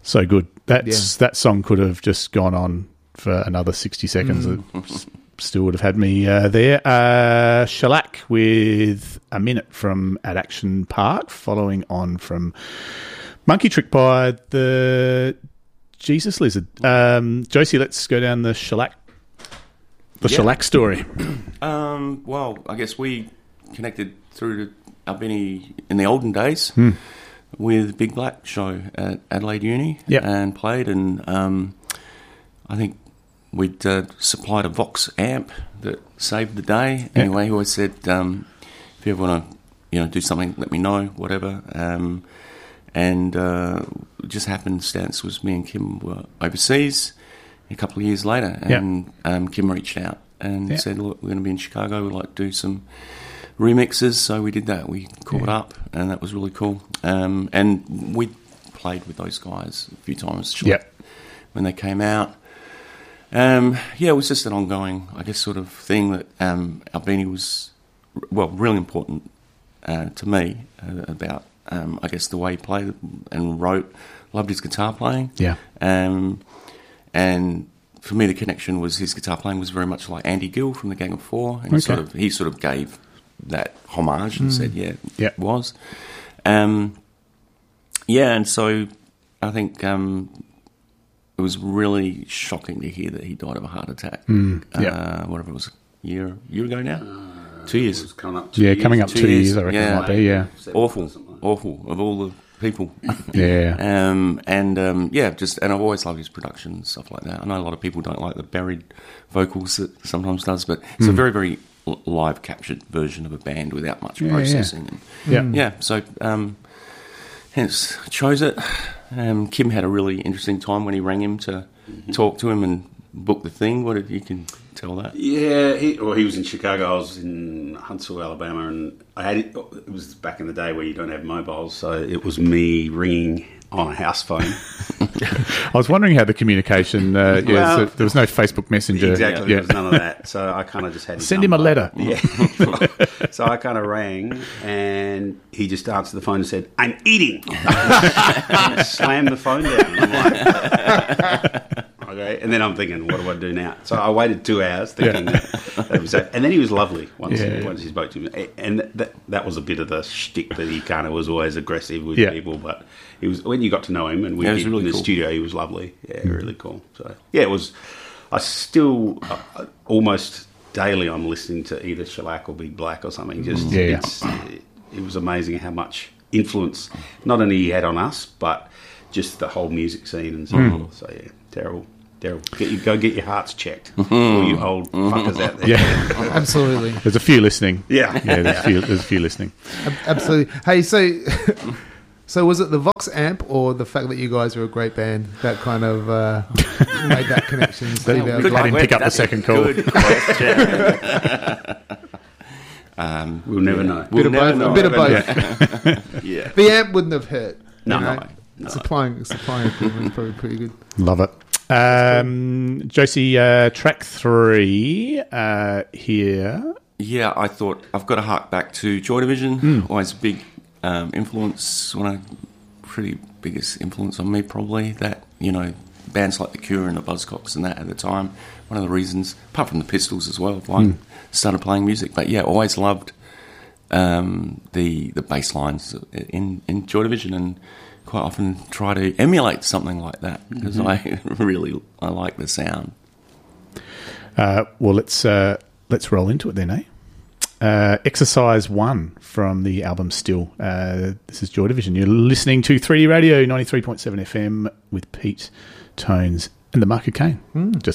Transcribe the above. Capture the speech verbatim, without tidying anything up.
So good. That's yeah. That song could have just gone on for another sixty seconds. Mm. It still would have had me uh, there. Uh, Shellac with A Minute from At Action Park, following on from Monkey Trick by the Jesus Lizard. Um, Josie, let's go down the Shellac, the yeah. Shellac story. Um, well, I guess we connected through Albini in the olden days. Hmm. With Big Black show at Adelaide Uni yep. and played, and um, I think we'd uh, supplied a Vox amp that saved the day. Yep. Anyway, he always said, um, if you ever want to, you know, do something, let me know, whatever. Um, and uh, it just happenstance was me and Kim were overseas a couple of years later, and yep. um, Kim reached out and yep. said, look, we're going to be in Chicago, we'd like to do some remixes, so we did that. We caught yeah. up, and that was really cool. Um, and we played with those guys a few times yep. when they came out. Um, yeah, it was just an ongoing, I guess, sort of thing that um, Albini was, well, really important uh, to me uh, about, um, I guess, the way he played and wrote. Loved his guitar playing. Yeah. Um, and for me, the connection was his guitar playing was very much like Andy Gill from the Gang of Four, and okay. he sort of he sort of gave that homage and mm. said, yeah, yeah, it was. Um, yeah, and so I think um, it was really shocking to hear that he died of a heart attack. Mm. Yeah. Uh, whatever it was, a year, year ago now? Uh, two years. It was coming up two yeah, years. coming up two, two years, years, I reckon yeah. it might be, yeah. Awful, awful, of all the people. yeah. Um, and, um, yeah, just, and I've always loved his production and stuff like that. I know a lot of people don't like the buried vocals that sometimes does, but it's mm. a very, very live captured version of a band without much yeah, processing. Yeah, and, yeah. yeah. So, um, hence chose it. Um, Kim had a really interesting time when he rang him to mm-hmm. talk to him and book the thing. What did you can tell that? Yeah, he, well, he was in Chicago. I was in Huntsville, Alabama, and I had it. It was back in the day where you don't have mobiles, so it was me ringing on a house phone. I was wondering how the communication. Uh, yeah, well, so there was no Facebook Messenger. Exactly, yeah. there was none of that. So I kind of just had to send him a letter. Yeah. So I kind of rang, and he just answered the phone and said, "I'm eating." And slammed the phone down. I'm like, okay, and then I'm thinking, what do I do now? So I waited two hours thinking yeah. that, that was it. And then he was lovely once, yeah. he, once he spoke to me. And that that was a bit of the shtick that he kind of was always aggressive with yeah. people, but he was when you got to know him and we yeah, did really in the cool. studio, he was lovely. Yeah, mm. really cool. So yeah, it was. I still uh, almost daily I'm listening to either Shellac or Big Black or something. Just yeah. it's, it, it was amazing how much influence not only he had on us, but just the whole music scene and so mm. forth. So yeah, terrible. Terrible. Get you, go get your hearts checked, all you old fuckers out there. Yeah, absolutely. There's a few listening. Yeah, yeah. There's a few. There's a few listening. Absolutely. Hey, so so was it the Vox amp or the fact that you guys were a great band that kind of uh, made that connection? Steve, I didn't pick up the second call. Good question. um, we'll never know. We'll bit never of both. know. A bit of both. Yeah. The amp wouldn't have hurt. No, you know? no, no. Supplying supplying equipment is probably pretty good. Love it. Um, Josie, uh, track three uh, here. Yeah, I thought I've got to hark back to Joy Division. Mm. Always a big um, influence, one of the pretty biggest influence on me probably. That, you know, bands like The Cure and the Buzzcocks and that at the time. One of the reasons, apart from the Pistols as well, why mm. I started playing music. But yeah, always loved um, the the bass lines in, in Joy Division and quite often try to emulate something like that because mm-hmm. I really I like the sound. Uh, well, let's uh, let's roll into it then, eh? Uh, Exercise One from the album Still. Uh, this is Joy Division. You're listening to three D Radio ninety-three point seven F M with Pete Tones and the Mark of Kane. Mm. Just